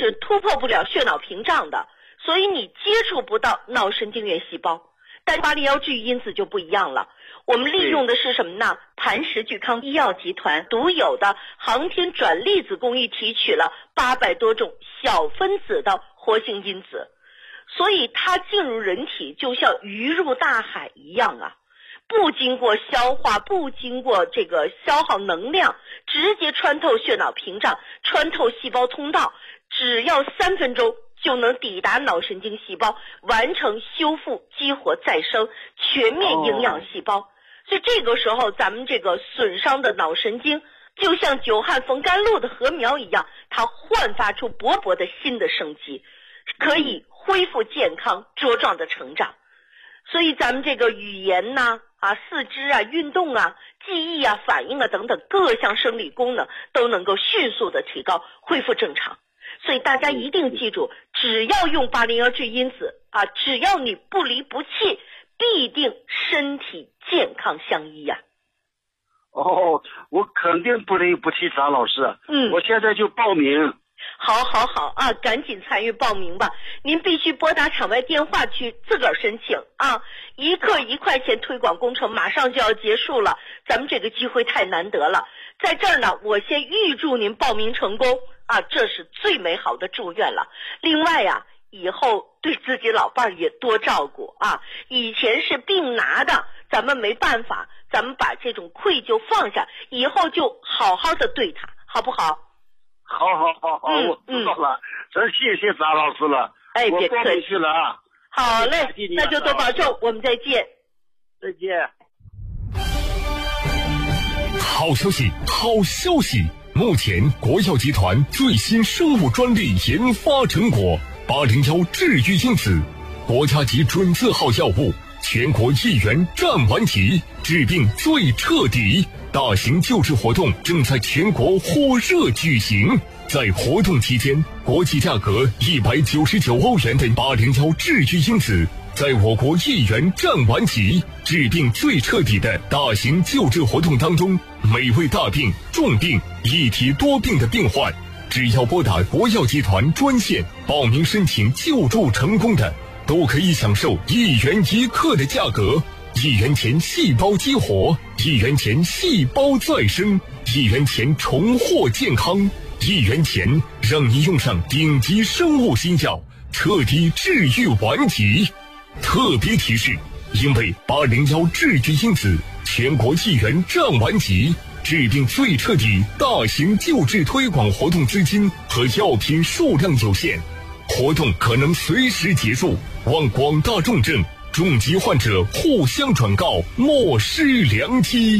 是突破不了血脑屏障的，所以你接触不到脑神经元细胞。但801治愈因子就不一样了，我们利用的是什么呢？磐石聚康医药集团独有的航天转粒子工艺，提取了800多种小分子的活性因子，所以它进入人体就像鱼入大海一样啊，不经过消化，不经过这个消耗能量，直接穿透血脑屏障，穿透细胞通道，只要3分钟就能抵达脑神经细胞，完成修复、激活、再生，全面营养细胞。所以这个时候咱们这个损伤的脑神经就像久旱逢甘露的禾苗一样，它焕发出勃勃的新的生机，可以恢复健康茁壮的成长。所以咱们这个语言呐、四肢啊、运动啊、记忆啊、反应啊等等各项生理功能都能够迅速的提高，恢复正常。所以大家一定记住，只要用801治因子啊，只要你不离不弃，必定身体健康相依呀。 哦，我肯定不离不弃，张老师。我现在就报名。 好啊，赶紧参与报名吧！您必须拨打场外电话去自个儿申请啊！一课1块钱推广工程马上就要结束了，咱们这个机会太难得了。在这儿呢，我先预祝您报名成功啊，这是最美好的祝愿了。另外呀，以后对自己老伴儿也多照顾啊！以前是病拿的，咱们没办法，咱们把这种愧疚放下，以后就好好的对他，好不好？ 好，我知道了，真谢谢张老师了。 哎，别客气， 我过去了啊。 好嘞，那就多保重，我们再见。 再见。 好消息，好消息！目前国药集团最新生物专利研发成果801治愈因子，国家级准字号药物，全国1元占完级，治病最彻底。大型救治活动正在全国火热举行，在活动期间，国际价格199欧元的801治愈因子，在我国1元占完级，治病最彻底的大型救治活动当中，每位大病、重病、一体多病的病患，只要拨打国药集团专线报名申请救助成功的，都可以享受1元1克的价格，1元钱细胞激活，1元钱细胞再生，1元钱重获健康，1元钱让你用上顶级生物新药，彻底治愈顽疾。特别提示，因为801治愈因子全国1元占完级，治病最彻底大型救治推广活动资金和药品数量有限，活动可能随时结束，望广大重症重疾患者互相转告，莫失良机。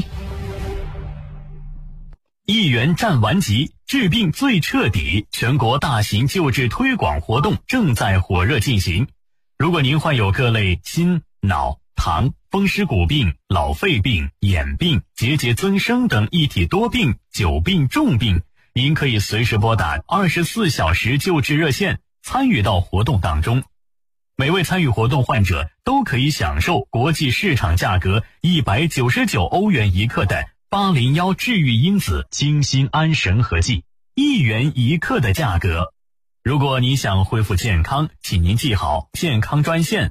1元占完级，治病最彻底，全国大型救治推广活动正在火热进行。如果您患有各类心、脑、糖、风湿骨病、老肺病、眼病、结节增生等一体多病、久病重病，您可以随时拨打24小时救治热线，参与到活动当中。每位参与活动患者都可以享受国际市场价格199欧元1克的801治愈因子清心安神合剂，1元1克的价格。如果你想恢复健康，请您记好健康专线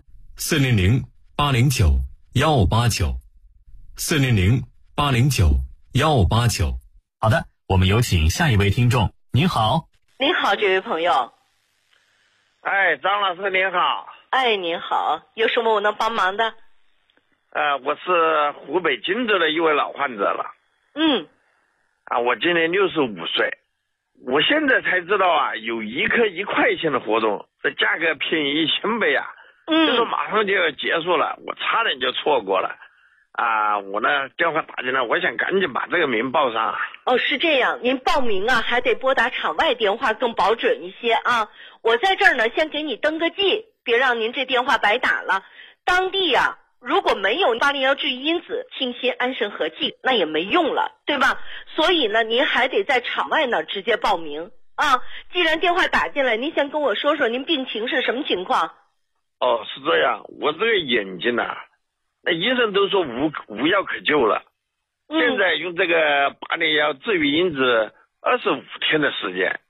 400-809-189，400-809-189。好的，我们有请下一位听众。您好。 您好，这位朋友。 哎，张老师您好。 哎，您好，有什么我能帮忙的？ 我是湖北荆州的一位老患者了。我今年65岁。我现在才知道啊，有1克1块钱的活动，这价格便宜1000倍啊！就说马上就要结束了，我差点就错过了。我呢电话打进来，我想赶紧把这个名报上。 哦，是这样，您报名啊还得拨打场外电话更保准一些啊。我在这儿呢先给你登个记，别让您这电话白打了。当地啊如果没有801治愈因子清心安神合剂，那也没用了，对吧？所以呢您还得在场外呢直接报名啊。既然电话打进来，您先跟我说说您病情是什么情况？ 是这样，我这个眼睛啊，那医生都说无药可救了。现在用这个801治愈因子25天的时间，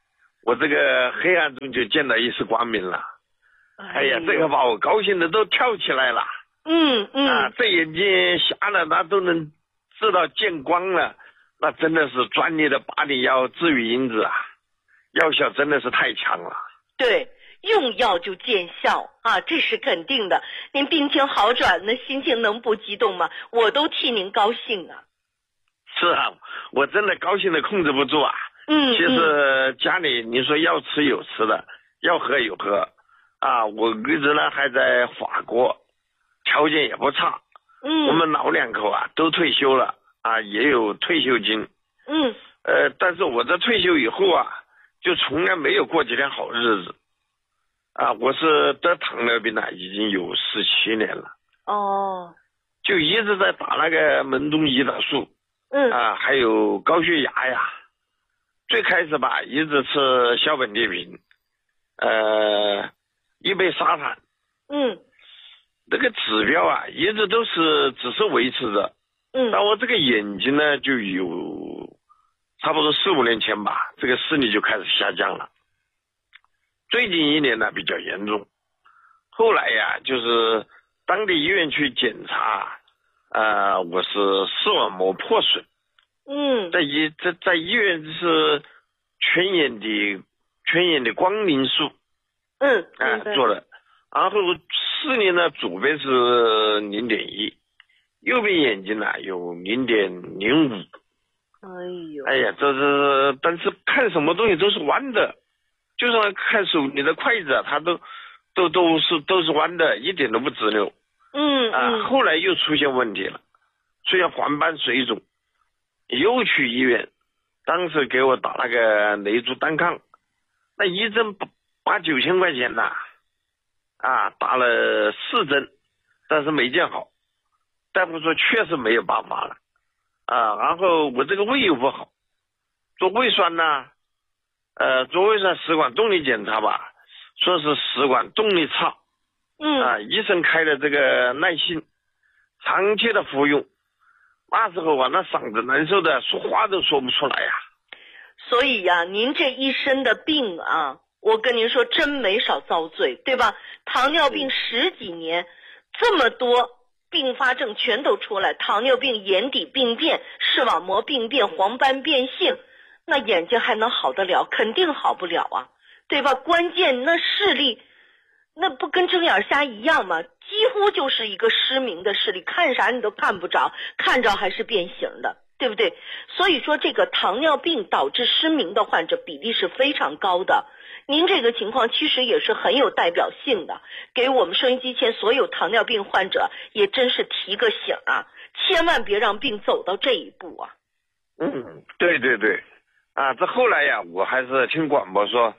我这个黑暗中就见到一丝光明了。哎呀，这个把我高兴的都跳起来了。这眼睛瞎了，那都能知道见光了，那真的是专利的801治愈因子啊，药效真的是太强了。 对，用药就见效啊，这是肯定的。您病情好转，那心情能不激动吗？我都替您高兴啊。 是啊，我真的高兴的控制不住啊。其实家里你说要吃有吃的，要喝有喝啊。我儿子呢还在法国，条件也不差。我们老两口啊都退休了啊，也有退休金。但是我这退休以后啊，就从来没有过几天好日子啊。我是得糖尿病了，已经有17年了。就一直在打那个门冬胰岛素。还有高血压呀。最开始吧，一直吃硝苯地平，一杯沙坦。这个指标啊，一直都是只是维持着。但我这个眼睛呢，就有差不多4、5年前吧，这个视力就开始下降了。最近1年呢比较严重，后来呀，就是当地医院去检查，我是视网膜破损。在医院是全眼的光凝素。做的。然后视力呢，左边是0.1，右边眼睛呢有0.05。哎呀，这是，但是看什么东西都是弯的，就算看手里的筷子，它都是弯的，一点都不直溜。后来又出现问题了，出现黄斑水肿，又去医院，当时给我打那个雷珠单抗，那一针8、9千块钱呐。打了4针，但是没见好。大夫说确实没有办法了。然后我这个胃又不好，做胃酸呢，做胃酸食管动力检查吧，说是食管动力差。医生开的这个耐性，长期的服用，那时候啊，那嗓子难受的，说话都说不出来呀。 所以呀，您这一身的病啊，我跟您说真没少遭罪，对吧？糖尿病10几年，这么多并发症全都出来，糖尿病眼底病变、视网膜病变、黄斑变性，那眼睛还能好得了？肯定好不了啊，对吧？关键那视力那不跟睁眼瞎一样吗？几乎就是一个失明的视力，看啥你都看不着，看着还是变形的，对不对？所以说这个糖尿病导致失明的患者比例是非常高的。您这个情况其实也是很有代表性的，给我们收音机前所有糖尿病患者也真是提个醒啊，千万别让病走到这一步啊。 对这后来呀，我还是听广播说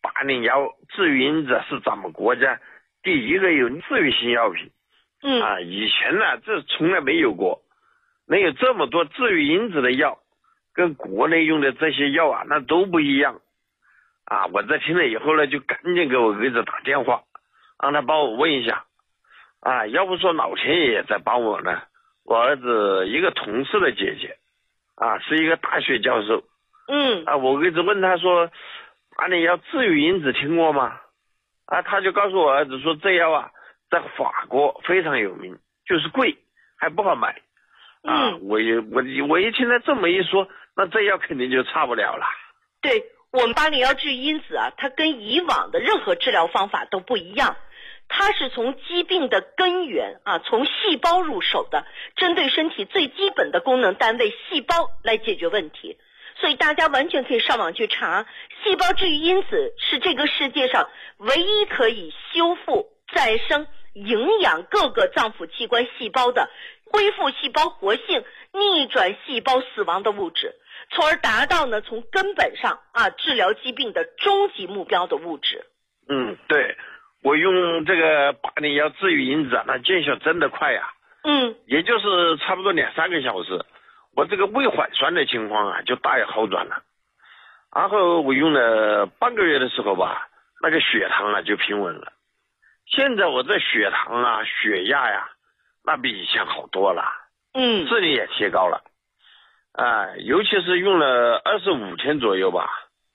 801治愈因子是咱们国家第一个有治愈性药品。以前呢这从来没有过，没有这么多治愈因子的药，跟国内用的这些药啊那都不一样。我在听了以后呢，就赶紧给我儿子打电话，让他帮我问一下。要不说老天爷也在帮我呢。我儿子一个同事的姐姐，是一个大学教授。我儿子问他说，801治愈因子听过吗？他就告诉我儿子说，这药啊在法国非常有名，就是贵，还不好买。我一听他这么一说，那这药肯定就差不了了。 对，我们801治愈因子啊，它跟以往的任何治疗方法都不一样，它是从疾病的根源从细胞入手的，针对身体最基本的功能单位细胞来解决问题。所以大家完全可以上网去查，细胞治愈因子是这个世界上唯一可以修复、再生、营养各个脏腑器官细胞的，恢复细胞活性、逆转细胞死亡的物质，从而达到呢从根本上治疗疾病的终极目标的物质。 对，我用这个801治愈因子那见效真的快呀。也就是差不多2、3个小时，我这个胃缓酸的情况就大有好转了。然后我用了半个月的时候吧，那个血糖就平稳了。现在我这血糖血压呀，那比以前好多了。视力也提高了。尤其是用了25天左右吧，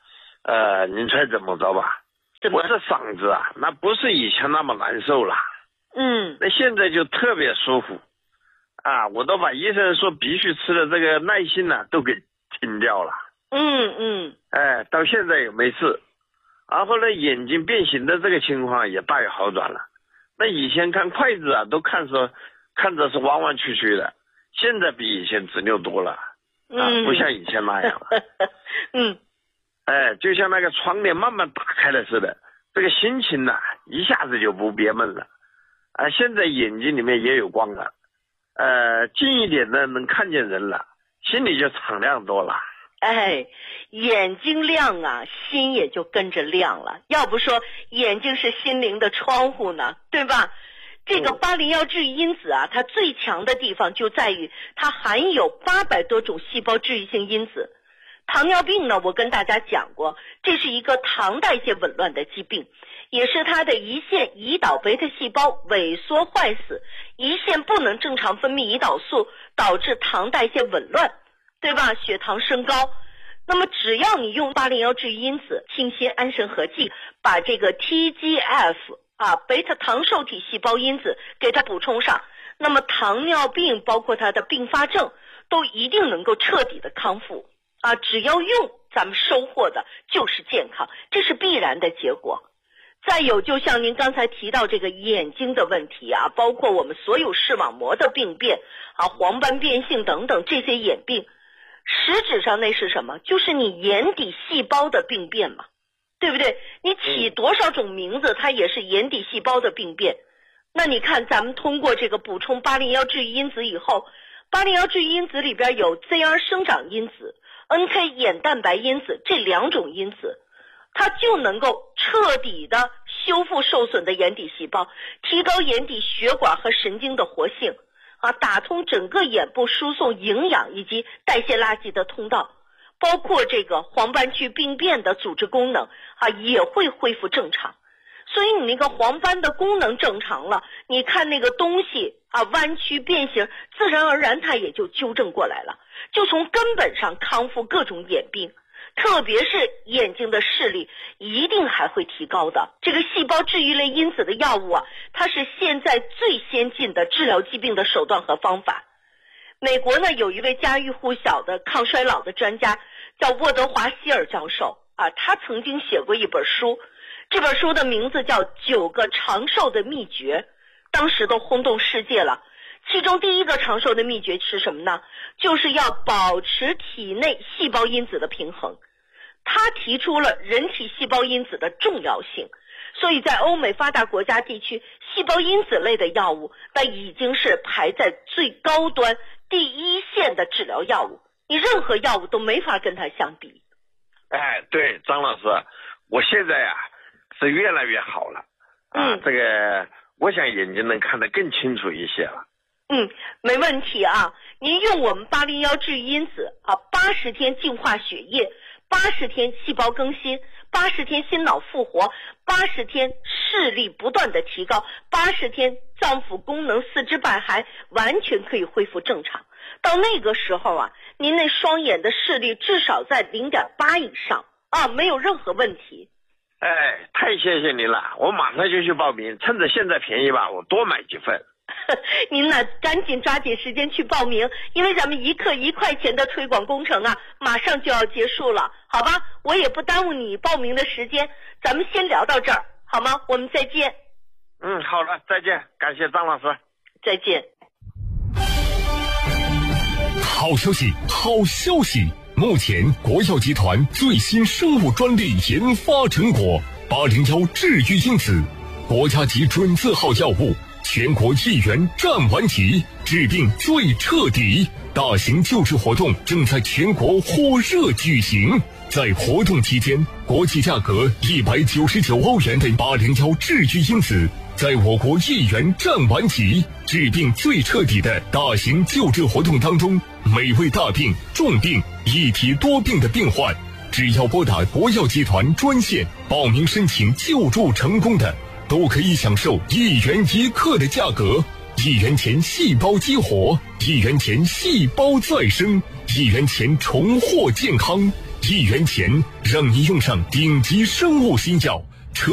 您猜怎么着吧？ 我这嗓子啊，那不是以前那么难受了。那现在就特别舒服啊！我都把医生说必须吃的这个耐心呢都给停掉了。到现在也没事。然后呢，眼睛变形的这个情况也大有好转了。那以前看筷子啊，都看着是弯弯曲曲的，现在比以前直溜多了。不像以前那样了。就像那个窗帘慢慢打开了似的，这个心情呢一下子就不憋闷了。现在眼睛里面也有光了，近一点的能看见人了，心里就敞亮多了。 眼睛亮啊，心也就跟着亮了。要不说眼睛是心灵的窗户呢，对吧？这个801治愈因子啊，它最强的地方就在于它含有800多种细胞治愈性因子。糖尿病呢，我跟大家讲过，这是一个糖代谢紊乱的疾病，也是它的胰腺胰岛贝塔细胞萎缩坏死，胰腺不能正常分泌胰岛素，导致糖代谢紊乱，对吧？血糖升高。那么只要你用801治愈因子清心安神合剂，把这个 TGF 贝塔糖受体细胞因子给它补充上，那么糖尿病包括它的并发症都一定能够彻底的康复。只要用，咱们收获的就是健康，这是必然的结果。再有，就像您刚才提到这个眼睛的问题啊，包括我们所有视网膜的病变黄斑变性等等这些眼病，实质上那是什么？就是你眼底细胞的病变嘛，对不对？你起多少种名字，它也是眼底细胞的病变。那你看咱们通过这个补充801治愈因子以后，801治愈因子里边有 ZR 生长因子、NK 眼蛋白因子这2种因子，它就能够彻底的修复受损的眼底细胞，提高眼底血管和神经的活性打通整个眼部输送营养以及代谢垃圾的通道，包括这个黄斑区病变的组织功能也会恢复正常。所以你那个黄斑的功能正常了，你看那个东西弯曲变形，自然而然它也就纠正过来了，就从根本上康复各种眼病，特别是眼睛的视力一定还会提高的。这个细胞治愈类因子的药物它是现在最先进的治疗疾病的手段和方法。美国呢有一位家喻户晓的抗衰老的专家叫沃德华希尔教授他曾经写过一本书，这本书的名字叫《9个长寿的秘诀》，当时都轰动世界了。其中第一个长寿的秘诀是什么呢？就是要保持体内细胞因子的平衡。他提出了人体细胞因子的重要性，所以在欧美发达国家地区，细胞因子类的药物那已经是排在最高端第一线的治疗药物，你任何药物都没法跟它相比。 对，张老师，我现在是越来越好了这个我想眼睛能看得更清楚一些了。 没问题您用我们801治愈因子80天净化血液，80天细胞更新，80天心脑复活，80天视力不断的提高，80天脏腑功能四肢百骸完全可以恢复正常。到那个时候您那双眼的视力至少在 0.8 以上没有任何问题。 太谢谢您了，我马上就去报名，趁着现在便宜吧，我多买几份。 您呢赶紧抓紧时间去报名，因为咱们1克1块钱的推广工程马上就要结束了，好吧？我也不耽误你报名的时间，咱们先聊到这儿好吗？我们再见。 好了，再见，感谢张老师。 再见。 好消息，好消息！目前国药集团最新生物专利研发成果801治愈因子，国家级准字号药物，全国1元占完即，治病最彻底。大型救治活动正在全国火热举行，在活动期间，国际价格199欧元的801治愈因子，在我国1元占完即，治病最彻底的大型救治活动当中，每位大病、重病、一体多病的病患，只要拨打国药集团专线报名申请救助成功的，都可以享受1元1克的价格，1元钱细胞激活，1元钱细胞再生，1元钱重获健康 1元钱让你用上顶级生物新药，